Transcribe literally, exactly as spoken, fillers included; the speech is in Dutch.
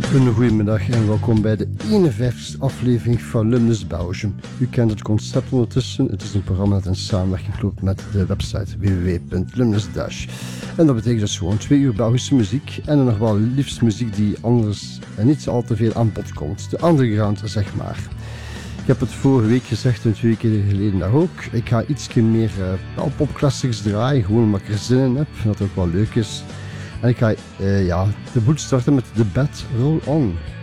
Een goedemiddag en welkom bij de eenenvijftigste aflevering van Lumnes Belgium. U kent het concept ondertussen. Het is een programma dat in samenwerking loopt met de website w w w punt lumnes dash. En dat betekent dus gewoon twee uur Belgische muziek en dan nog wel liefst muziek die anders en niet al te veel aan bod komt. De underground, zeg maar. Ik heb het vorige week gezegd en twee weken geleden daar ook. Ik ga iets meer uh, popclassics draaien, gewoon omdat ik er zin in heb, dat ook wel leuk is. En ik ga uh, ja, de boel starten met The Bad Roll On.